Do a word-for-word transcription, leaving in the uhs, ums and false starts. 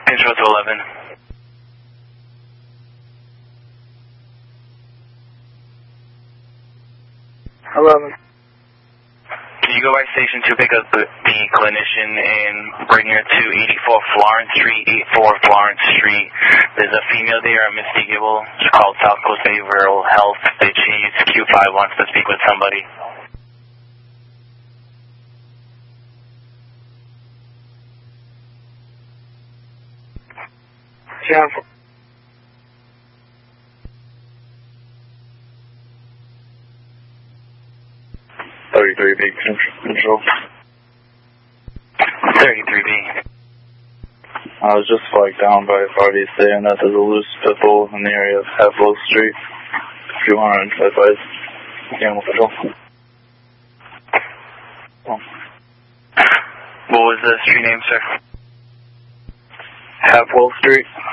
Control to eleven. eleven. Can you go by station to pick up the, the clinician and bring her to eighty-four Florence Street, eighty-four Florence Street. There's a female there, a Misty Gibble. It's called South Coast Behavioral Health. They choose Q five wants to speak with somebody. Yeah. thirty-three B Control. thirty-three B. I was just flagged down by a party saying that there's a loose pit bull in the area of Havelow Street. If you want to advise Animal Control. Oh. What was the street name, sir? Havelow Street.